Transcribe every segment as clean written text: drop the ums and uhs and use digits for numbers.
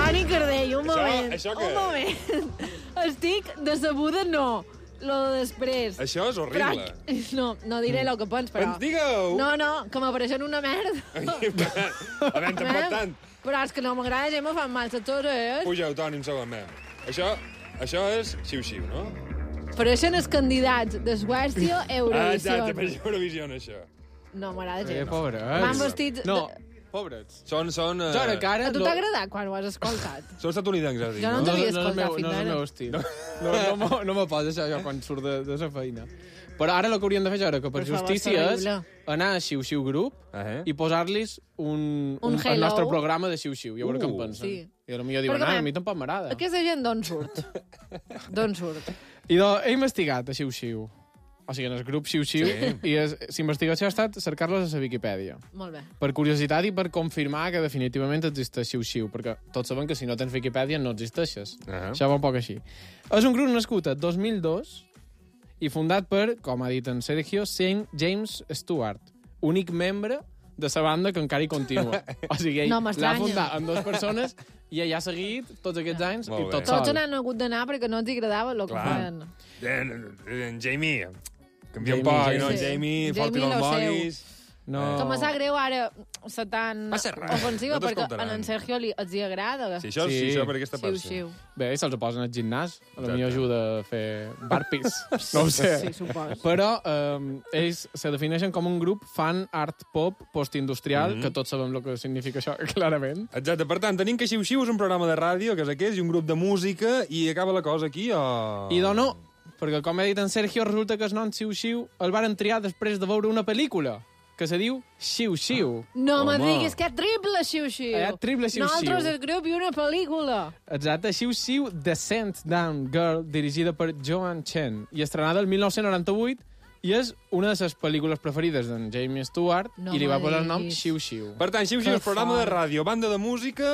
Toni Cardell, un moment. Això què? Un moment. Estic decebuda, no. Lo de després. Això és horrible. No diré el que pens, però... Digueu! No, que m'apareixen una merda. Havent tampoc tant. Però és que no m'agrada, ja me fan mal les orelles. Pugeu, Toni, un segon, Això és xiu-xiu, no? Apareixen els candidats de Suècia a Eurovisió. Exacte, per Eurovisió, això. No m'agrada gens. Pobrets. M'han vestit... No, pobrets. Són... Jo ara que ara... A tu t'ha agradat quan ho has escoltat? Són estatunidencs, has dit, Jo no? no t'havia escoltat fins No és el ara. meu estil. No me posa això quan surt de la feina. Però ara el que hauríem de fer ara, que per justícia és anar a Xiu-Xiu Group i posar-los el nostre programa de Xiu-Xiu. I a veure què en pensen. Sí. I potser diuen, a mi tampoc m'agrada. Aquesta gent d'on surt? D'on surt? I he investigat a Xiu-Xiu. O sigui, en el grup Xiu-Xiu. I l'investigació ha estat cercar-los a la Viquipèdia. Molt bé. Per curiositat i per confirmar que definitivament existeix Xiu-Xiu, perquè tots sabem que si no tens Viquipèdia no existeixes. Això va un poc així. És un grup nascut a 2002 i fundat per, com ha dit en Sergio, Saint James Stewart, únic membre de la banda que encara hi continua. O sigui, ell l'ha fundat amb 2 persones i ell ha seguit tots aquests anys i tot sol. Tots n'han hagut d'anar perquè no els agradava el que feien. En Jamie, canvia un poc, no? Jamie, Fortin els monis... No. Que me sap greu ara ser tan ofensiva, No perquè t'escoltaran. en Sergio els hi agrada. Sí, això per aquesta part. Xiu-xiu. Bé, se'ls posen al gimnàs, potser ajuda a fer burpees, no ho sé. Sí, suposo. Però ells se defineixen com un grup fan art pop postindustrial, que tots sabem el que significa això, clarament. Exacte, per tant, tenim que Xiu-Xiu és un programa de ràdio, que és aquest, i un grup de música, i acaba la cosa aquí, o... I no, perquè com ha dit en Sergio, resulta que el nom Xiu-Xiu el varen triar després de veure una pel·lícula que se diu Xiu-Xiu. No me diguis que triple Xiu-Xiu. Triple Xiu-Xiu. Nosaltres el grup i una pel·lícula. Exacte, Xiu-Xiu The Sent Down Girl, dirigida per Joan Chen, i estrenada el 1998, i és una de les pel·lícules preferides d'en Jamie Stewart, i li va posar el nom Xiu-Xiu. Per tant, Xiu-Xiu és programa de ràdio, banda de música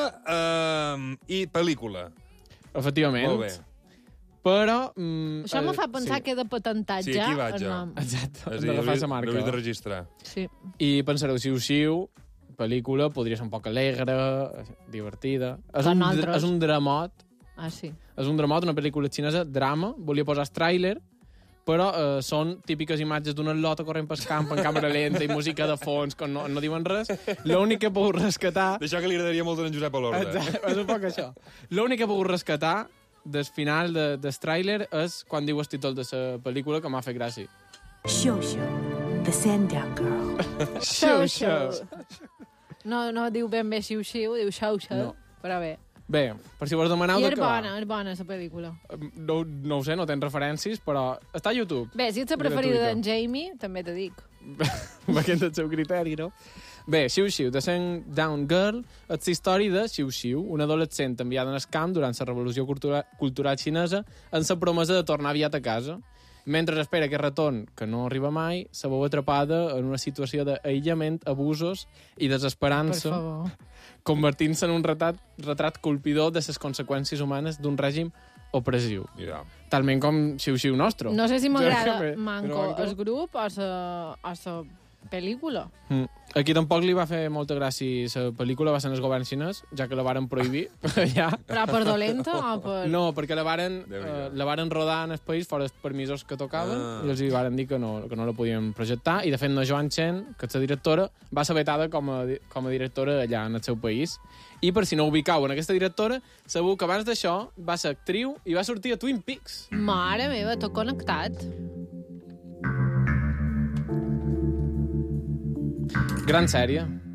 i pel·lícula. Efectivament. Molt bé. Però... Això me fa pensar que he de patentar sí, ja aquí vaig el jo. nom. Exacte, hem d'agafar la marca. L'hauria de registrar. Sí. I pensareu, Xiu-Xiu, pel·lícula, podria ser un poc alegre, divertida. És un dramot. Ah, sí. És un dramot, una pel·lícula xinesa, drama. Volia posar el tràiler, però són típiques imatges d'una lota corrent pel camp en càmera lenta i música de fons, que no diuen res. L'únic que he pogut rescatar... D'això que li agradaria molt a en Josep Alorda. Exacte, és un poc això. L'únic que he pogut rescatar del final del tràiler és quan diu el títol de la pel·lícula, que m'ha fet gràcia. Xiu-Xiu, the Sandown Girl. Xiu-Xiu. No diu ben bé Xiu-Xiu, diu Xiu-Xiu, No. però bé. Bé, per si vos demaneu... I és bona la pel·lícula. No ho sé, no tens referències, però està a YouTube. Bé, si ets la preferida d'en Jamie, també te dic. Veient el seu criteri, no? Bé, Xiu-Xiu, The Down Girl, és la història de Xiu-Xiu, una adolescent enviada en el camp durant la revolució cultural xinesa amb la promesa de tornar aviat a casa. Mentre espera aquest retorn, que no arriba mai, se veu atrapada en una situació d'aïllament, abusos i desesperança, convertint-se en un retrat colpidor de les conseqüències humanes d'un règim opressiu. Ja. Talment com Xiu-Xiu nostre. No sé si m'agrada manco el grup o la pel·lícula. Aquí tampoc li va fer molta gràcia la pel·lícula, va ser en el govern xinès, ja que la varen prohibir. Ja. Però per dolenta o per... No, perquè la varen rodar en el país fora els permisos que tocaven i els varen dir que no la podien projectar, i de fet la Joan Chen, que és la directora, va ser vetada com a directora allà en el seu país. I per si no ubicau en aquesta directora, sabeu que abans d'això va ser actriu i va sortir a Twin Peaks. Mare meva, tot connectat. Gran sèrie.